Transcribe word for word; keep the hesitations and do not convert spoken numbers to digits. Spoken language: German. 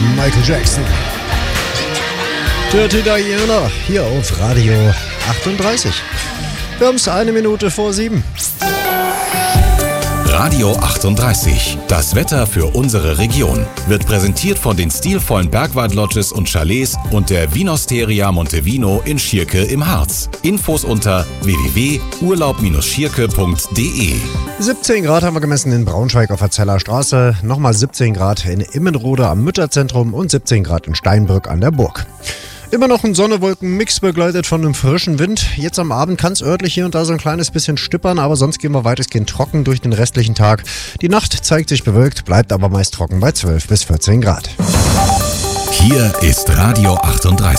Michael Jackson. Dirty Diana, hier auf Radio achtunddreißig. Wir haben es eine Minute vor sieben. Radio achtunddreißig, das Wetter für unsere Region, wird präsentiert von den stilvollen Bergwald-Lodges und Chalets und der Vinosteria Montevino in Schierke im Harz. Infos unter w w w punkt urlaub schierke punkt d e. siebzehn Grad haben wir gemessen in Braunschweig auf der Zeller Straße, nochmal siebzehn Grad in Immenrode am Mütterzentrum und siebzehn Grad in Steinbrück an der Burg. Immer noch ein Sonne-Wolken-Mix begleitet von einem frischen Wind. Jetzt am Abend kann es örtlich hier und da so ein kleines bisschen stippern, aber sonst gehen wir weitestgehend trocken durch den restlichen Tag. Die Nacht zeigt sich bewölkt, bleibt aber meist trocken bei zwölf bis vierzehn Grad. Hier ist Radio achtunddreißig.